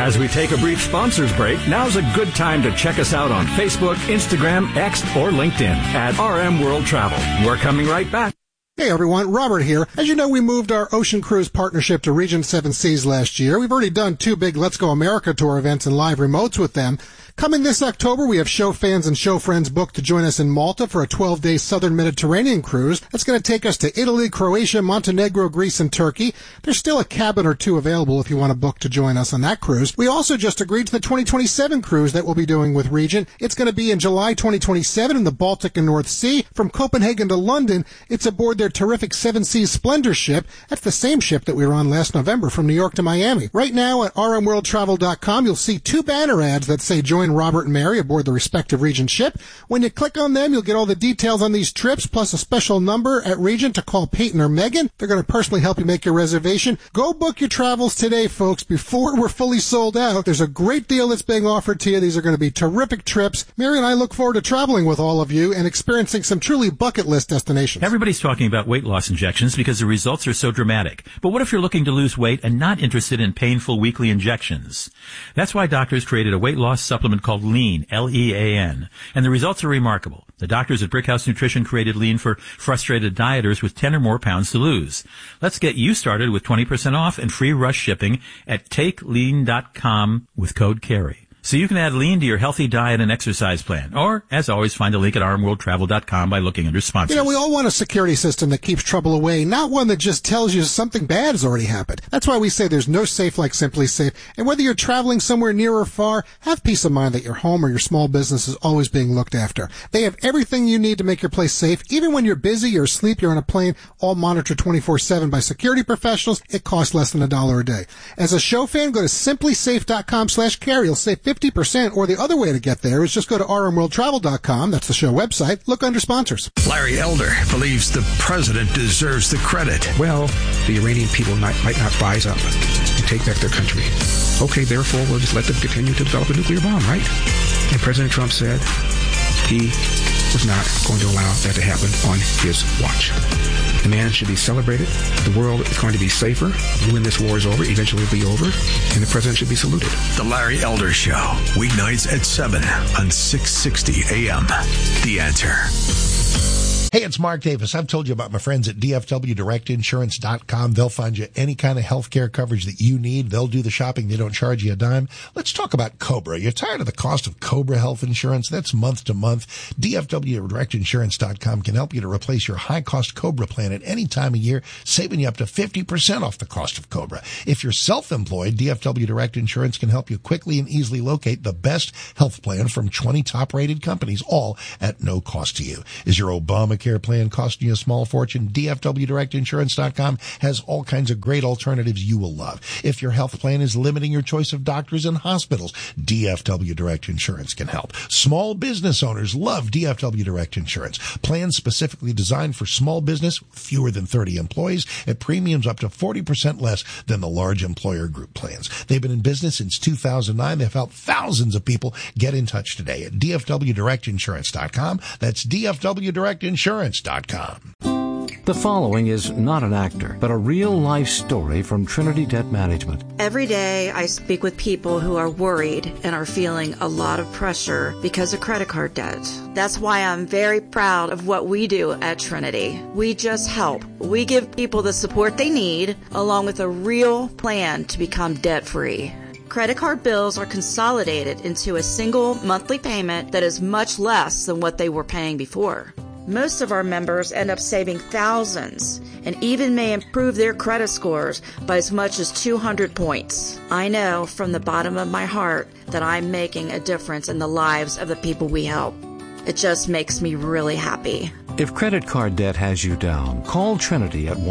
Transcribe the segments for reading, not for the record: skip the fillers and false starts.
As we take a brief sponsors break, now's a good time to check us out on Facebook, Instagram, X, or LinkedIn at RM World Travel. We're coming right back. Hey everyone, Robert here. As you know, we moved our Ocean Cruise partnership to Regent Seven Seas last year. We've already done 2 big Let's Go America tour events and live remotes with them. Coming this October, we have show fans and show friends booked to join us in Malta for a 12-day Southern Mediterranean cruise. That's going to take us to Italy, Croatia, Montenegro, Greece, and Turkey. There's still a cabin or 2 available if you want to book to join us on that cruise. We also just agreed to the 2027 cruise that we'll be doing with Regent. It's going to be in July 2027 in the Baltic and North Sea. From Copenhagen to London, it's aboard their terrific Seven Seas Splendor ship. That's the same ship that we were on last November from New York to Miami. Right now at rmworldtravel.com, you'll see 2 banner ads that say join Robert and Mary aboard the respective Regent ship. When you click on them, you'll get all the details on these trips, plus a special number at Regent to call Peyton or Megan. They're going to personally help you make your reservation. Go book your travels today, folks, before we're fully sold out. There's a great deal that's being offered to you. These are going to be terrific trips. Mary and I look forward to traveling with all of you and experiencing some truly bucket list destinations. Everybody's talking about weight loss injections because the results are so dramatic. But what if you're looking to lose weight and not interested in painful weekly injections? That's why doctors created a weight loss supplement called Lean, L-E-A-N, and the results are remarkable. The doctors at Brickhouse Nutrition created Lean for frustrated dieters with 10 or more pounds to lose. Let's get you started with 20% off and free rush shipping at TakeLean.com with code CARRY. So you can add Lean to your healthy diet and exercise plan. Or, as always, find a link at rmworldtravel.com by looking under sponsors. You know, we all want a security system that keeps trouble away, not one that just tells you something bad has already happened. That's why we say there's no safe like Simply Safe. And whether you're traveling somewhere near or far, have peace of mind that your home or your small business is always being looked after. They have everything you need to make your place safe. Even when you're busy or asleep, you're on a plane, all monitored 24/7 by security professionals. It costs less than $1 a day. As a show fan, go to simplysafe.com/carry. You'll save 50%, or the other way to get there is just go to rmworldtravel.com. That's the show website. Look under sponsors. Larry Elder believes the president deserves the credit. Well, the Iranian people might not rise up and take back their country. Okay, therefore, we'll just let them continue to develop a nuclear bomb, right? And President Trump said he was not going to allow that to happen on his watch. The man should be celebrated. The world is going to be safer when this war is over. Eventually it'll be over. And the president should be saluted. The Larry Elder Show, weeknights at 7 on 660 AM. The Answer. Hey, it's Mark Davis. I've told you about my friends at DFWDirectInsurance.com. They'll find you any kind of health care coverage that you need. They'll do the shopping. They don't charge you a dime. Let's talk about Cobra. You're tired of the cost of Cobra health insurance? That's month to month. DFWDirectInsurance.com can help you to replace your high-cost Cobra plan at any time of year, saving you up to 50% off the cost of Cobra. If you're self-employed, DFW Direct Insurance can help you quickly and easily locate the best health plan from 20 top-rated companies, all at no cost to you. Is your Obamacare plan costing you a small fortune? DFWDirectInsurance.com has all kinds of great alternatives you will love. If your health plan is limiting your choice of doctors and hospitals, DFW Direct Insurance can help. Small business owners love DFW Direct Insurance. Plans specifically designed for small business, fewer than 30 employees, at premiums up to 40% less than the large employer group plans. They've been in business since 2009. They've helped thousands of people. Get in touch today at DFWDirectInsurance.com. That's DFWDirectInsurance.com. The following is not an actor, but a real-life story from Trinity Debt Management. Every day I speak with people who are worried and are feeling a lot of pressure because of credit card debt. That's why I'm very proud of what we do at Trinity. We just help. We give people the support they need, along with a real plan to become debt-free. Credit card bills are consolidated into a single monthly payment that is much less than what they were paying before. Most of our members end up saving thousands and even may improve their credit scores by as much as 200 points. I know from the bottom of my heart that I'm making a difference in the lives of the people we help. It just makes me really happy. If credit card debt has you down, call Trinity at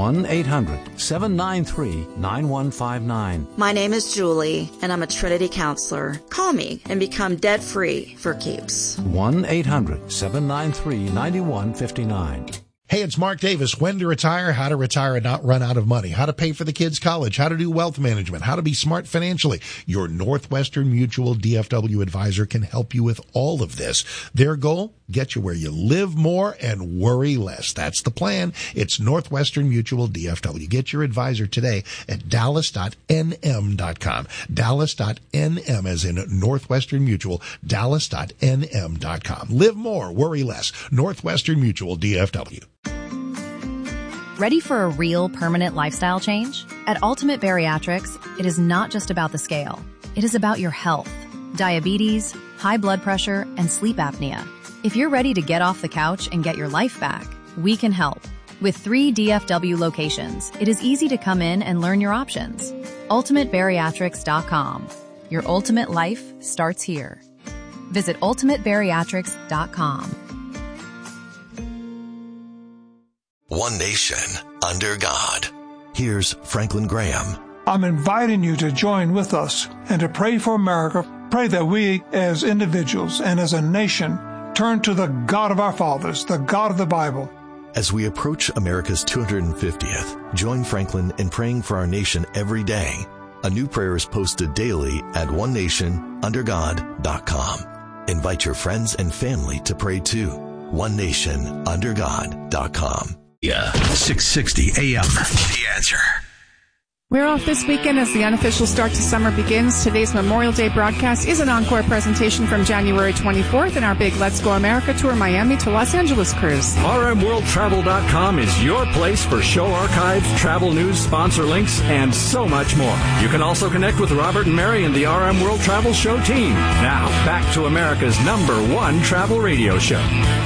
1-800-793-9159. My name is Julie, and I'm a Trinity counselor. Call me and become debt-free for keeps. 1-800-793-9159. Hey, it's Mark Davis. When to retire, how to retire and not run out of money, how to pay for the kids' college, how to do wealth management, how to be smart financially. Your Northwestern Mutual DFW advisor can help you with all of this. Their goal? Get you where you live more and worry less. That's the plan. It's Northwestern Mutual DFW. Get your advisor today at dallas.nm.com. Dallas.nm as in Northwestern Mutual. Dallas.nm.com. Live more, worry less. Northwestern Mutual DFW. Ready for a real permanent lifestyle change? At Ultimate Bariatrics, it is not just about the scale. It is about your health, diabetes, high blood pressure, and sleep apnea. If you're ready to get off the couch and get your life back, we can help. With 3 DFW locations, it is easy to come in and learn your options. UltimateBariatrics.com. Your ultimate life starts here. Visit UltimateBariatrics.com. One nation, under God. Here's Franklin Graham. I'm inviting you to join with us and to pray for America. Pray that we, as individuals and as a nation, turn to the God of our fathers, the God of the Bible. As we approach America's 250th, join Franklin in praying for our nation every day. A new prayer is posted daily at onenationundergod.com. Invite your friends and family to pray too. onenationundergod.com. 660 AM. The Answer. We're off this weekend as the unofficial start to summer begins. Today's Memorial Day broadcast is an encore presentation from January 24th in our big Let's Go America Tour Miami to Los Angeles cruise. RMWorldTravel.com is your place for show archives, travel news, sponsor links, and so much more. You can also connect with Robert and Mary and the RM World Travel Show team. Now, back to America's #1 travel radio show.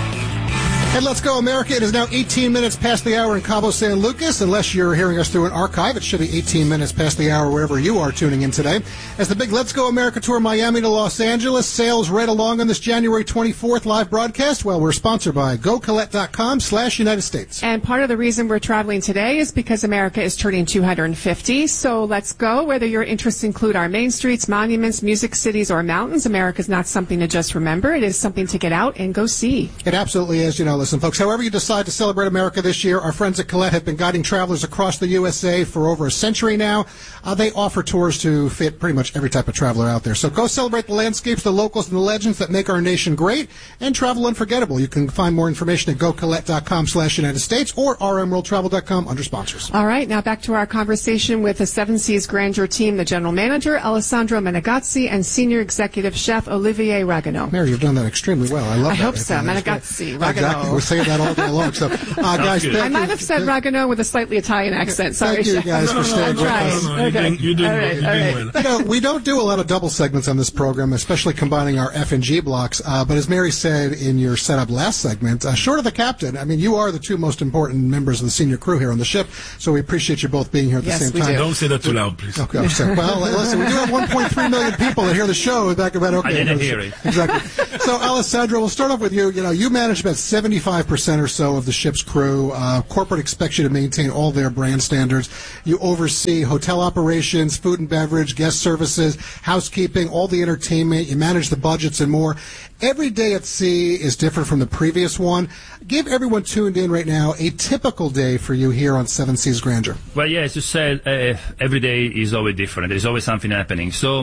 And Let's Go America. It is now 18 minutes past the hour in Cabo San Lucas. Unless you're hearing us through an archive, it should be 18 minutes past the hour wherever you are tuning in today. As the big Let's Go America Tour Miami to Los Angeles sails right along on this January 24th live broadcast, well, we're sponsored by GoCollette.com/United States. And part of the reason we're traveling today is because America is turning 250. So let's go. Whether your interests include our main streets, monuments, music cities, or mountains, America is not something to just remember. It is something to get out and go see. It absolutely is. Listen, folks, however you decide to celebrate America this year, our friends at Collette have been guiding travelers across the USA for over a century now. They offer tours to fit pretty much every type of traveler out there. So go celebrate the landscapes, the locals, and the legends that make our nation great and travel unforgettable. You can find more information at GoCollette.com/United States or RMWorldTravel.com under sponsors. All right, now back to our conversation with the Seven Seas Grandeur team, the general manager, Alessandro Menegazzi, and senior executive chef, Olivier Ragueneau. Mary, you've done that extremely well. I love that. I hope so. Menegazzi, Ragueneau. Exactly. We're saying that all day long. So, guys, I might have said Ragueneau with a slightly Italian accent. Sorry, thank you guys for staying with us. You did well. We don't do a lot of double segments on this program, especially combining our F&G blocks. But as Mary said in your setup last segment, short of the captain, I mean, you are the two most important members of the senior crew here on the ship. So we appreciate you both being here at the same time. Don't say that too loud, please. Okay, I'm sorry. Well, listen, we do have 1.3 million people that hear the show. Back about okay. I didn't hear it. Exactly. So, Alessandro, we'll start off with you. You manage about 75% or so of the ship's crew. Corporate expects you to maintain all their brand standards. You oversee hotel operations, food and beverage, guest services, housekeeping, all the entertainment. You manage the budgets and more. Every day at sea is different from the previous one. Give everyone tuned in right now a typical day for you here on Seven Seas Grandeur. Well, yeah, as you said, every day is always different. There's always something happening. So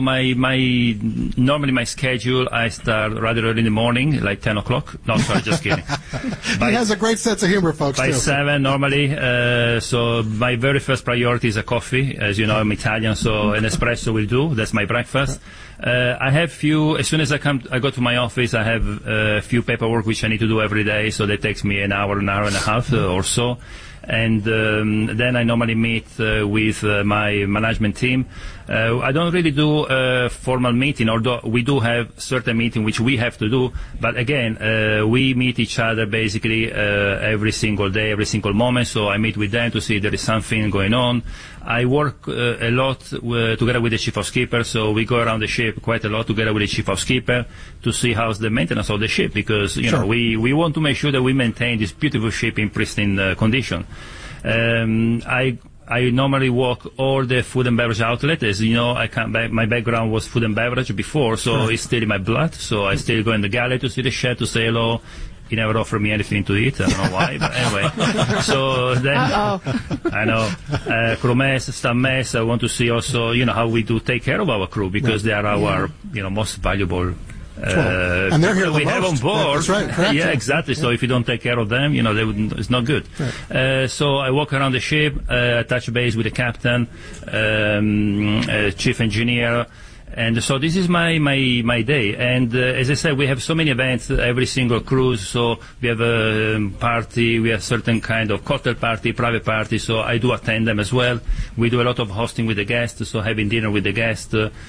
normally my schedule, I start rather early in the morning, like 10 o'clock. No, sorry, just kidding. He has a great sense of humor, folks. By too. 7 normally. So my very first priority is a coffee. As you know, I'm Italian, so an espresso will do. That's my breakfast. I have as soon as I go to my office, I have a few paperwork which I need to do every day, so that takes me an hour and a half or so. And then I normally meet with my management team. I don't really do a formal meeting, although we do have certain meeting which we have to do. But again, we meet each other basically every single day, every single moment. So I meet with them to see if there is something going on. I work a lot together with the chief housekeeper, so we go around the ship quite a lot together with the chief housekeeper to see how's the maintenance of the ship, because you know we want to make sure that we maintain this beautiful ship in pristine condition. I normally walk all the food and beverage outlets. As you know, my background was food and beverage before, so it's still in my blood. So I still go in the galley to see the chef, to say hello, he never offered me anything to eat. I don't know why, but anyway. So then, I know, crew mess, staff mess. I want to see also, how we do take care of our crew, because they are our, most valuable. And they're here we have on board. That's right. Correct. Yeah, exactly. So if you don't take care of them, it's not good. Right. So I walk around the ship, touch base with the captain, chief engineer. And so this is my day. And as I said, we have so many events every single cruise. So we have a party, we have certain kind of cocktail party, private party. So I do attend them as well. We do a lot of hosting with the guests, so having dinner with the guests.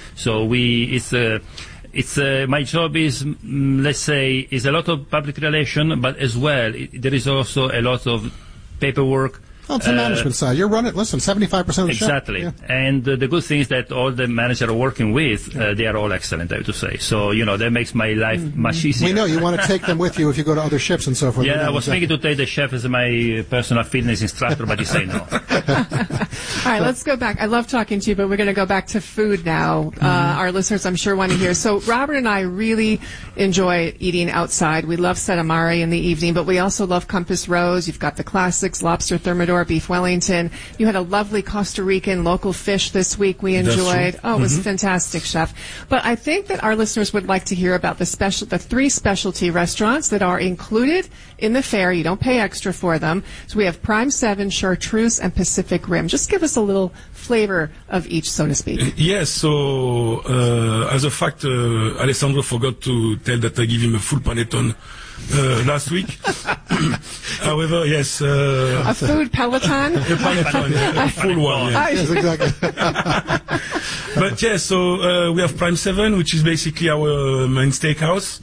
My job is, let's say, is a lot of public relation, but as well, there is also a lot of paperwork. Well, it's the management side. You're running, 75% of the exactly. show. Exactly. And the good thing is that all the managers are working with, they are all excellent, I have to say. So, that makes my life much easier. We know you want to take them with you if you go to other ships and so forth. Yeah, I was thinking to take the chef as my personal fitness instructor, but he said no. All right, let's go back. I love talking to you, but we're going to go back to food now. Our listeners, I'm sure, want to hear. So Robert and I really enjoy eating outside. We love Sette Mare in the evening, but we also love Compass Rose. You've got the classics, lobster thermidor, beef Wellington. You had a lovely Costa Rican local fish this week we enjoyed. Oh, it was fantastic, Chef. But I think that our listeners would like to hear about the 3 specialty restaurants that are included in the fare. You don't pay extra for them. So we have Prime 7, Chartreuse, and Pacific Rim. Just give us a little flavor of each, so to speak. Yes, so as a fact, Alessandro forgot to tell that I give him a full panettone last week. However, yes. A food Peloton? A panettone, a full one. Yeah. Yes, exactly. But yes, so we have Prime 7, which is basically our main steakhouse,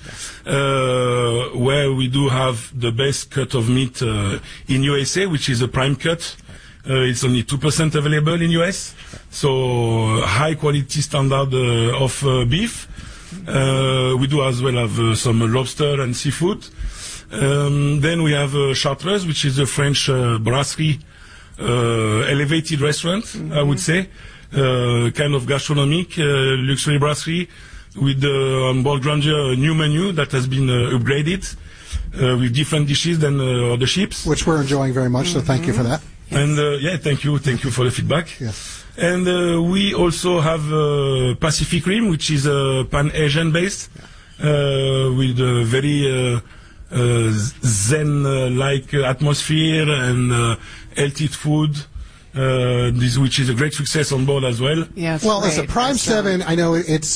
where we do have the best cut of meat in USA, which is a prime cut. It's only 2% available in US, so high quality standard of beef. We do as well have some lobster and seafood. Then we have Chartreuse, which is a French brasserie, elevated restaurant, I would say, kind of gastronomic, luxury brasserie with on board grandeur a new menu that has been upgraded with different dishes than other ships. Which we're enjoying very much, so thank you for that. And thank you for the feedback. Yes. And we also have Pacific Rim, which is Pan-Asian based, with a very zen-like atmosphere and healthy food. Which is a great success on board as well. Yes. Well, as a Prime 7, I know it's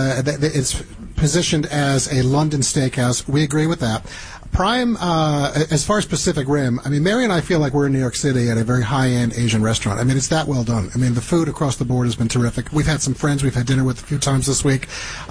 positioned as a London steakhouse. We agree with that. Prime, as far as Pacific Rim, I mean, Mary and I feel like we're in New York City at a very high-end Asian restaurant. I mean, it's that well done. I mean, the food across the board has been terrific. We've had some friends we've had dinner with a few times this week,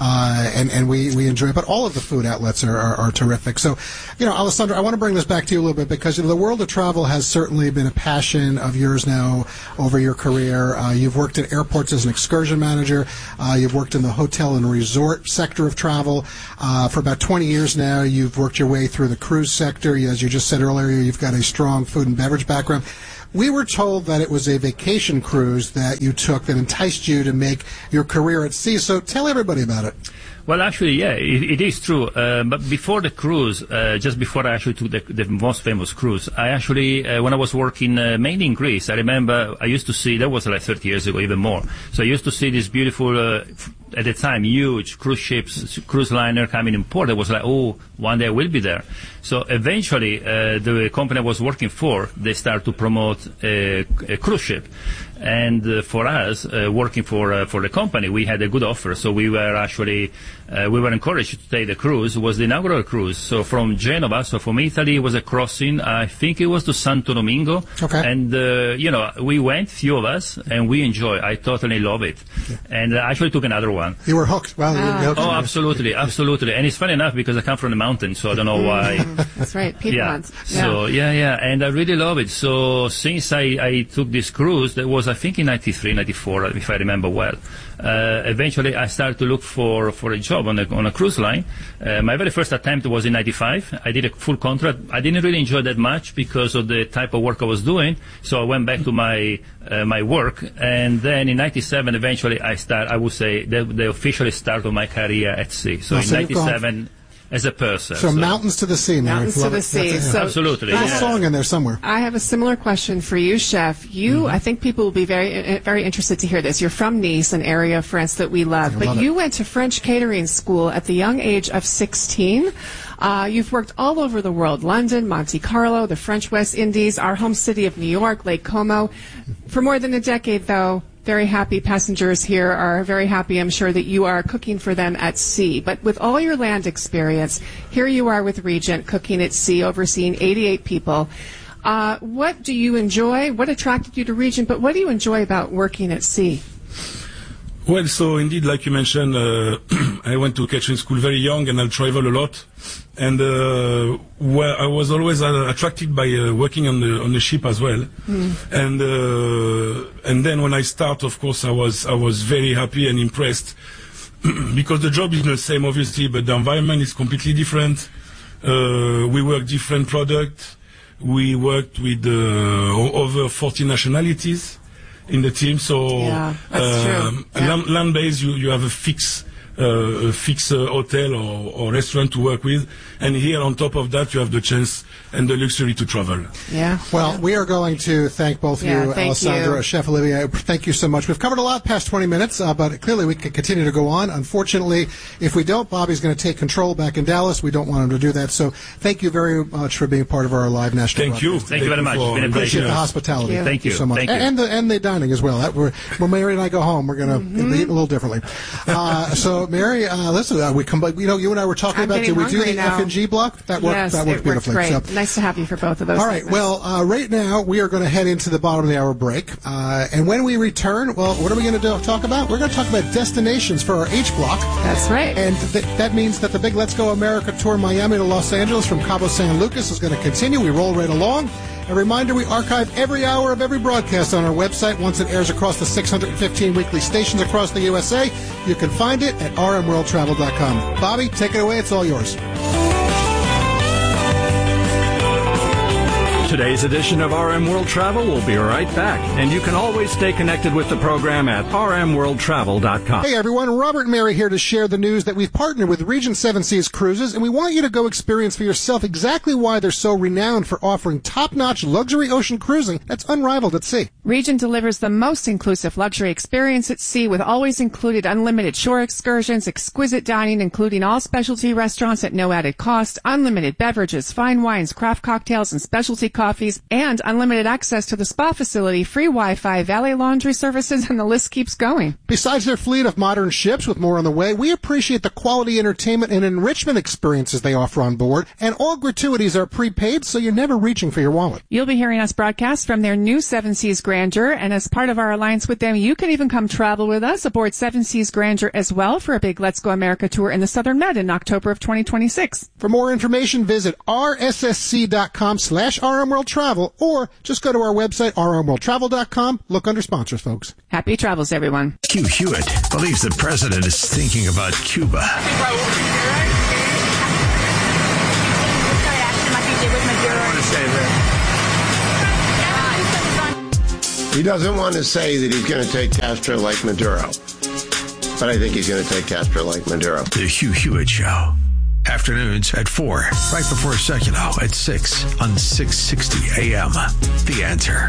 and we enjoy it. But all of the food outlets are terrific. So, Alessandro, I want to bring this back to you a little bit because the world of travel has certainly been a passion of yours now over your career. You've worked at airports as an excursion manager. You've worked in the hotel and resort sector of travel. For about 20 years now, you've worked your way through the cruise sector. As you just said earlier, you've got a strong food and beverage background. We were told that it was a vacation cruise that you took that enticed you to make your career at sea. So tell everybody about it. Well, actually, yeah, it is true. But before the cruise, just before I actually took the most famous cruise, I actually, when I was working mainly in Greece, I remember I used to see, that was like 30 years ago, even more. So I used to see this beautiful, at the time, huge cruise ships, cruise liner coming in port. I was like, oh, one day I will be there. So eventually, the company I was working for, they started to promote a cruise ship. And for us, working for the company, we had a good offer. So we were actually, we were encouraged to take the cruise. It was the inaugural cruise. So from Genova, so from Italy, it was a crossing. I think it was to Santo Domingo. Okay. And, we went, few of us, and we enjoyed. I totally love it. Yeah. And I actually took another one. You were hooked. Well, Oh, absolutely, absolutely. And it's funny enough because I come from the mountains, so I don't know why. That's right, Piedmont. Yeah. So, yeah. And I really love it. So since I took this cruise, that was, I think, in 93, 94, if I remember well. Eventually, I started to look for a job on a cruise line. My very first attempt was in 95. I did a full contract. I didn't really enjoy that much because of the type of work I was doing. So I went back to my work. And then in 97, eventually, I would say, the officially start of my career at sea. So in 97... as a person. So mountains to the sea, man. Mountains to the sea. So absolutely. There's a song in there somewhere. I have a similar question for you, Chef. I think people will be very interested to hear this. You're from Nice, an area of France that we love, but you went to French catering school at the young age of 16. You've worked all over the world: London, Monte Carlo, the French West Indies, our home city of New York, Lake Como. For more than a decade, though, very happy passengers here are very happy, I'm sure, that you are cooking for them at sea. But with all your land experience, here you are with Regent cooking at sea, overseeing 88 people. What do you enjoy? What attracted you to Regent? But what do you enjoy about working at sea? Well, so indeed, like you mentioned, I went to catering school very young, and I travel a lot. And well, I was always attracted by working on the ship as well. And then when I start, of course, I was very happy and impressed because the job is the same, obviously, but the environment is completely different. We work different products. We worked with over 40 nationalities in the team, so yeah, that's true. Yeah. Land-based, you have a fixed hotel or restaurant to work with, and here on top of that you have the chance and the luxury to travel. Yeah. Well, we are going to thank both you, Alessandro, Chef Olivier. Thank you so much. We've covered a lot past 20 minutes, but clearly we can continue to go on. Unfortunately, if we don't, Bobby's going to take control back in Dallas. We don't want him to do that. So thank you very much for being part of our live national broadcast. Thank you very much. It's been a pleasure. Appreciate the hospitality. Thank you so much. Thank you. And the dining as well. When Mary and I go home, we're going to eat a little differently. So Mary, listen, we come back. You and I were talking about, did we do the F&G block? That worked. Yes, that worked beautifully. Great. So, nice to have you for both of those. All right. segments. Well, right now we are going to head into the bottom of the hour break, and when we return, well, what are we going to talk about? We're going to talk about destinations for our H block. That's right. And that means that the big Let's Go America tour, Miami to Los Angeles from Cabo San Lucas, is going to continue. We roll right along. A reminder, we archive every hour of every broadcast on our website once it airs across the 615 weekly stations across the USA. You can find it at rmworldtravel.com. Bobby, take it away. It's all yours. Today's edition of RM World Travel will be right back, and you can always stay connected with the program at rmworldtravel.com. Hey everyone, Robert and Mary here to share the news that we've partnered with Regent Seven Seas Cruises, and we want you to go experience for yourself exactly why they're so renowned for offering top-notch luxury ocean cruising that's unrivaled at sea. Regent delivers the most inclusive luxury experience at sea with always included unlimited shore excursions, exquisite dining including all specialty restaurants at no added cost, unlimited beverages, fine wines, craft cocktails, and specialty coffees, and unlimited access to the spa facility, free Wi-Fi, valet laundry services, and the list keeps going. Besides their fleet of modern ships with more on the way, we appreciate the quality entertainment and enrichment experiences they offer on board, and all gratuities are prepaid, so you're never reaching for your wallet. You'll be hearing us broadcast from their new Seven Seas Grandeur, and as part of our alliance with them, you can even come travel with us aboard Seven Seas Grandeur as well for a big Let's Go America tour in the Southern Med in October of 2026. For more information, visit rssc.com/RMWorldTravel, or just go to our website, rmworldtravel.com. Look under sponsors, folks. Happy travels, everyone. Hugh Hewitt believes the president is thinking about Cuba. He doesn't want to say that he's going to take Castro like Maduro, but I think he's going to take Castro like Maduro. The Hugh Hewitt Show. Afternoons at 4, right before Seculo at 6 on 660 AM. The Answer.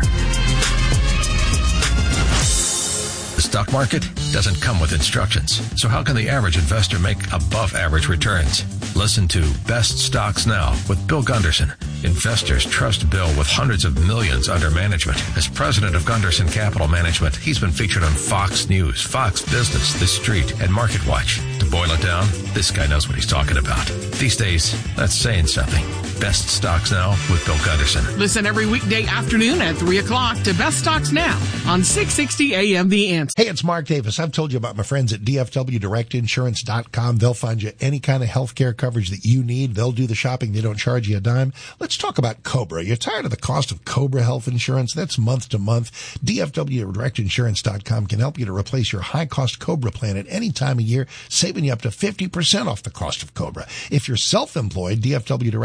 The stock market doesn't come with instructions, so how can the average investor make above-average returns? Listen to Best Stocks Now with Bill Gunderson. Investors trust Bill with hundreds of millions under management. As president of Gunderson Capital Management, he's been featured on Fox News, Fox Business, The Street, and Market Watch. To boil it down, this guy knows what he's talking about. These days, that's saying something. Best Stocks Now with Bill Gunderson. Listen every weekday afternoon at 3 o'clock to Best Stocks Now on 660 AM The Answer. Hey, it's Mark Davis. I've told you about my friends at DFWDirectInsurance.com. They'll find you any kind of health care coverage that you need. They'll do the shopping. They don't charge you a dime. Let's talk about Cobra. You're tired of the cost of Cobra health insurance? That's month to month. DFWDirectInsurance.com can help you to replace your high-cost Cobra plan at any time of year, saving you up to 50% off the cost of Cobra. If you're self-employed, DFW Direct Insurance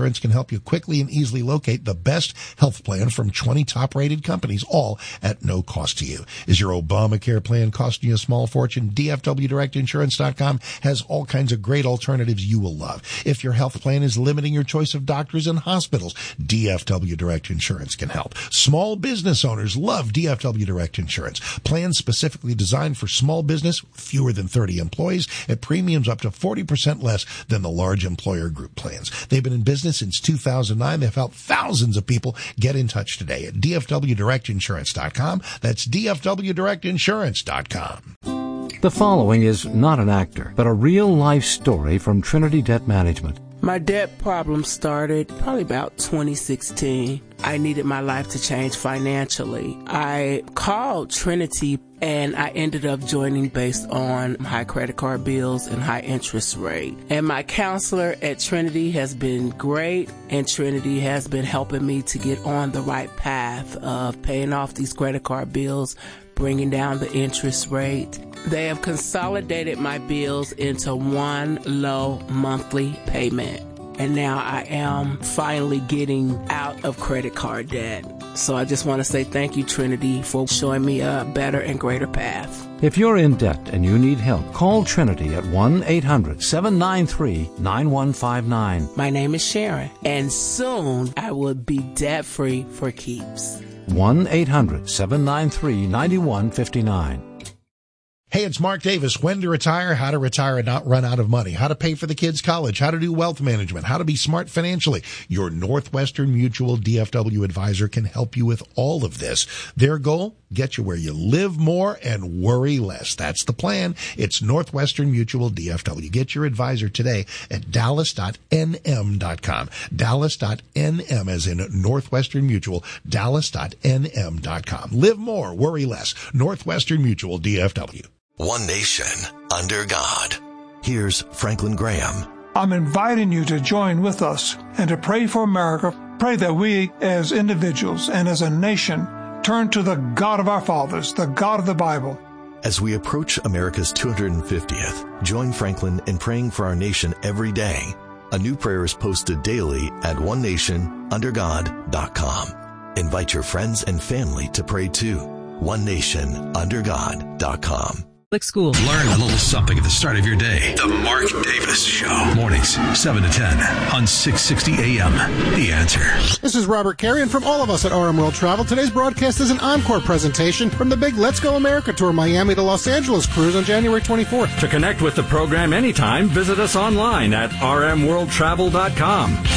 Insurance can help you quickly and easily locate the best health plan from 20 top-rated companies, all at no cost to you. Is your Obamacare plan costing you a small fortune? DFWDirectInsurance.com has all kinds of great alternatives you will love. If your health plan is limiting your choice of doctors and hospitals, DFW Direct Insurance can help. Small business owners love DFW Direct Insurance. Plans specifically designed for small business, fewer than 30 employees, at premiums up to 40% less than the large employer group plans. They've been in business since 2009. They've helped thousands of people. Get in touch today at DFWDirectInsurance.com. That's DFWDirectInsurance.com. The following is not an actor, but a real-life story from Trinity Debt Management. My debt problem started probably about 2016. I needed my life to change financially. I called Trinity and I ended up joining based on high credit card bills and high interest rate. And my counselor at Trinity has been great, and Trinity has been helping me to get on the right path of paying off these credit card bills, bringing down the interest rate. They have consolidated my bills into one low monthly payment. And now I am finally getting out of credit card debt. So I just want to say thank you, Trinity, for showing me a better and greater path. If you're in debt and you need help, call Trinity at 1-800-793-9159. My name is Sharon, and soon I will be debt-free for keeps. 1-800-793-9159. Hey, it's Mark Davis. When to retire, how to retire and not run out of money, how to pay for the kids' college, how to do wealth management, how to be smart financially. Your Northwestern Mutual DFW advisor can help you with all of this. Their goal, get you where you live more and worry less. That's the plan. It's Northwestern Mutual DFW. Get your advisor today at dallas.nm.com. Dallas.nm as in Northwestern Mutual, dallas.nm.com. Live more, worry less. Northwestern Mutual DFW. One nation under God. Here's Franklin Graham. I'm inviting you to join with us and to pray for America. Pray that we as individuals and as a nation turn to the God of our fathers, the God of the Bible. As we approach America's 250th, join Franklin in praying for our nation every day. A new prayer is posted daily at onenationundergod.com. Invite your friends and family to pray too. onenationundergod.com. School. Learn a little something at the start of your day. The Mark Davis Show. Mornings, 7 to 10 on 660 AM. The Answer. This is Robert Carey, and from all of us at RM World Travel, today's broadcast is an encore presentation from the big Let's Go America Tour Miami to Los Angeles cruise on January 24th. To connect with the program anytime, visit us online at rmworldtravel.com.